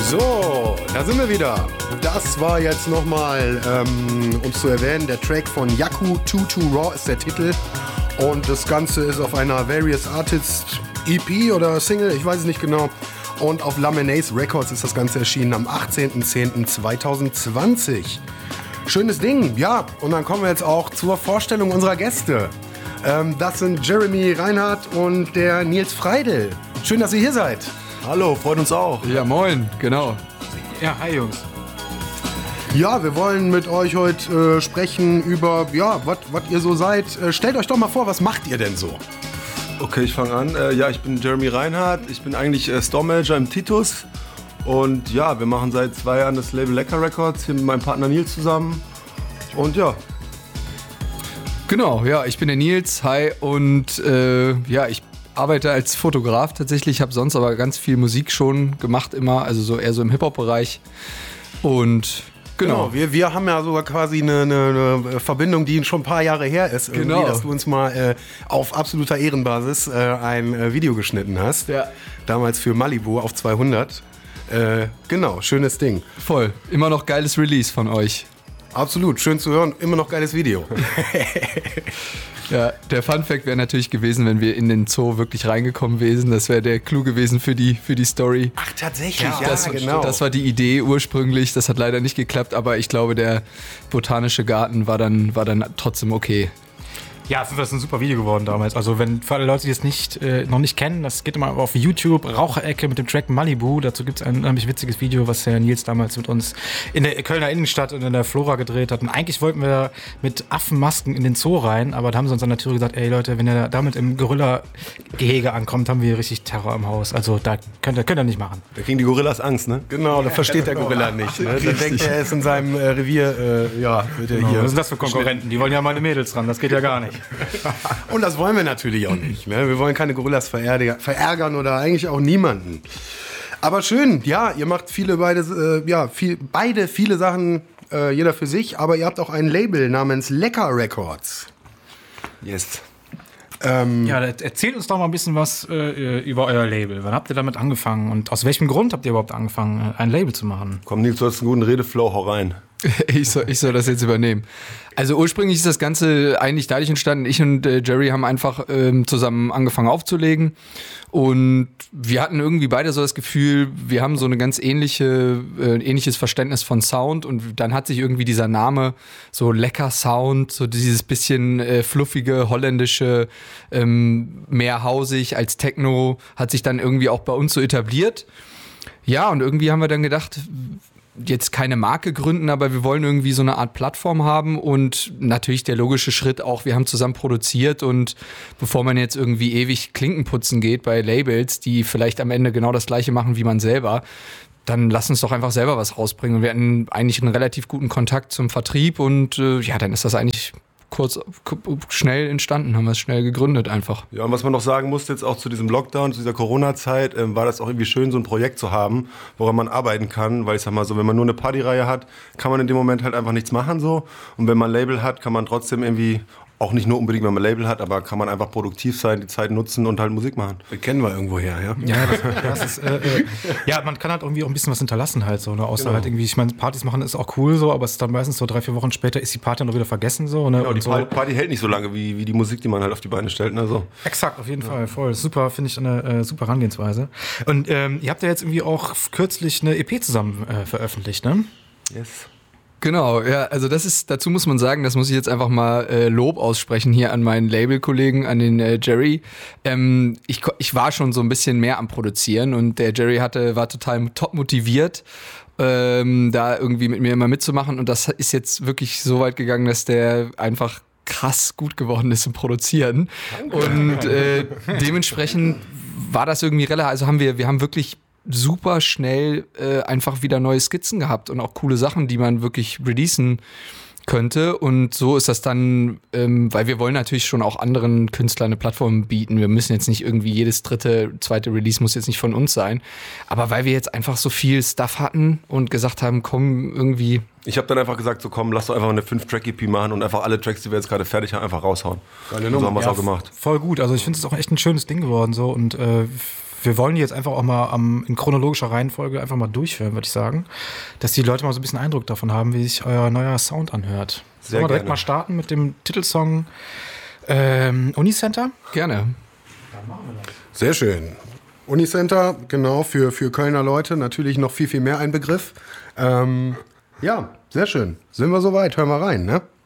So, da sind wir wieder. Das war jetzt nochmal, um es zu erwähnen, der Track von Yaku, Too Raw ist der Titel. Und das Ganze ist auf einer Various Artists EP oder Single, ich weiß es nicht genau. Und auf Lemonade Records ist das Ganze erschienen am 18.10.2020. Schönes Ding, ja. Und dann kommen wir jetzt auch zur Vorstellung unserer Gäste. Das sind Jeremy Reinhardt und der Nils Freidl. Schön, dass ihr hier seid. Hallo, freut uns auch. Ja, moin, genau. Ja, hi Jungs. Ja, wir wollen mit euch heute sprechen über, ja, was ihr so seid. Stellt euch doch mal vor, was macht ihr denn so? Okay, ich fange an. Ja, ich bin Jeremy Reinhardt. Ich bin eigentlich Store Manager im Titus. Und ja, wir machen seit 2 Jahren das Label Lecker Records hier mit meinem Partner Nils zusammen. Und ja. Genau, ja, ich bin der Nils, hi. Und ja, ich arbeite als Fotograf tatsächlich. Ich habe sonst aber ganz viel Musik schon gemacht immer, also so eher so im Hip-Hop-Bereich. Und genau. Wir haben ja sogar quasi eine Verbindung, die schon ein paar Jahre her ist. Genau. Dass du uns mal auf absoluter Ehrenbasis ein Video geschnitten hast. Ja. Damals für Malibu auf 200. Genau, schönes Ding. Voll. Immer noch geiles Release von euch. Absolut, schön zu hören. Immer noch geiles Video. Ja, der Funfact wäre natürlich gewesen, wenn wir in den Zoo wirklich reingekommen wären. Das wäre der Clou gewesen für die Story. Ach, tatsächlich, Ja, genau. Das war die Idee ursprünglich. Das hat leider nicht geklappt, aber ich glaube, der botanische Garten war dann trotzdem okay. Ja, das ist ein super Video geworden damals. Also für alle Leute, die es noch nicht kennen, das geht immer auf YouTube, Raucherecke mit dem Track Malibu. Dazu gibt es ein unheimlich witziges Video, was der Nils damals mit uns in der Kölner Innenstadt und in der Flora gedreht hat. Und eigentlich wollten wir mit Affenmasken in den Zoo rein, aber da haben sie uns an der Tür gesagt, ey Leute, wenn ihr damit im Gorilla-Gehege ankommt, haben wir richtig Terror im Haus. Also da könnt ihr nicht machen. Da kriegen die Gorillas Angst, ne? Genau, da versteht der Gorilla nicht. Ne? Da denkt er ist in seinem Revier, wird er hier. Was sind das für Konkurrenten? Die wollen ja meine Mädels ran, das geht ja gar nicht. Und das wollen wir natürlich auch nicht. Ne? Wir wollen keine Gorillas verärgern oder eigentlich auch niemanden. Aber schön, ja, ihr macht viele Sachen, jeder für sich, aber ihr habt auch ein Label namens Lecker Records. Yes. Ja, erzählt uns doch mal ein bisschen was über euer Label. Wann habt ihr damit angefangen und aus welchem Grund habt ihr überhaupt angefangen, ein Label zu machen? Komm, Nils, du hast einen guten Redeflow, hau rein. Ich soll das jetzt übernehmen. Also ursprünglich ist das Ganze eigentlich dadurch entstanden, ich und Jerry haben einfach zusammen angefangen aufzulegen und wir hatten irgendwie beide so das Gefühl, wir haben so eine ganz ähnliches Verständnis von Sound und dann hat sich irgendwie dieser Name so Lecker Sound, so dieses bisschen fluffige, holländische, mehr hausig als Techno, hat sich dann irgendwie auch bei uns so etabliert. Ja, und irgendwie haben wir dann gedacht, jetzt keine Marke gründen, aber wir wollen irgendwie so eine Art Plattform haben und natürlich der logische Schritt auch, wir haben zusammen produziert und bevor man jetzt irgendwie ewig Klinken putzen geht bei Labels, die vielleicht am Ende genau das Gleiche machen wie man selber, dann lass uns doch einfach selber was rausbringen. Und wir hatten eigentlich einen relativ guten Kontakt zum Vertrieb und ja, dann ist das eigentlich schnell entstanden, haben wir es schnell gegründet einfach. Ja, und was man noch sagen muss jetzt auch zu diesem Lockdown, zu dieser Corona-Zeit, war das auch irgendwie schön, so ein Projekt zu haben, woran man arbeiten kann, weil ich sag mal so, wenn man nur eine Partyreihe hat, kann man in dem Moment halt einfach nichts machen so und wenn man ein Label hat, kann man trotzdem irgendwie auch nicht nur unbedingt, wenn man ein Label hat, aber kann man einfach produktiv sein, die Zeit nutzen und halt Musik machen. Das kennen wir irgendwoher, ja? Ja, das ist, ja, man kann halt irgendwie auch ein bisschen was hinterlassen halt so, ne? Außer halt irgendwie, ich meine, Partys machen ist auch cool so, aber es ist dann meistens so 3-4 Wochen später ist die Party dann auch wieder vergessen so, ne? Ja, die so. Party hält nicht so lange wie die Musik, die man halt auf die Beine stellt, ne? So. Exakt, auf jeden Fall, voll. Super, finde ich eine super Herangehensweise. Und ihr habt ja jetzt irgendwie auch kürzlich eine EP zusammen veröffentlicht, ne? Yes. Genau, ja, also dazu muss man sagen, das muss ich jetzt einfach mal Lob aussprechen hier an meinen Labelkollegen, an den Jerry. Ich war schon so ein bisschen mehr am Produzieren und der Jerry war total top motiviert, da irgendwie mit mir immer mitzumachen und das ist jetzt wirklich so weit gegangen, dass der einfach krass gut geworden ist im Produzieren. Danke. Und dementsprechend war das irgendwie relativ, also wir haben wirklich super schnell einfach wieder neue Skizzen gehabt und auch coole Sachen, die man wirklich releasen könnte. Und so ist das dann, weil wir wollen natürlich schon auch anderen Künstlern eine Plattform bieten. Wir müssen jetzt nicht irgendwie jedes zweite Release muss jetzt nicht von uns sein. Aber weil wir jetzt einfach so viel Stuff hatten und gesagt haben, komm, irgendwie. Ich habe dann einfach gesagt, so komm, lass doch einfach eine 5-Track-EP machen und einfach alle Tracks, die wir jetzt gerade fertig haben, einfach raushauen. So haben wir es auch gemacht. Voll gut. Also ich finde es auch echt ein schönes Ding geworden so und wir wollen die jetzt einfach auch mal in chronologischer Reihenfolge einfach mal durchhören, würde ich sagen. Dass die Leute mal so ein bisschen Eindruck davon haben, wie sich euer neuer Sound anhört. Sollen wir direkt mal starten mit dem Titelsong Unicenter? Gerne. Sehr schön. Unicenter, genau, für Kölner Leute natürlich noch viel, viel mehr ein Begriff. Ja, sehr schön. Sind wir soweit? Hör mal rein, ne?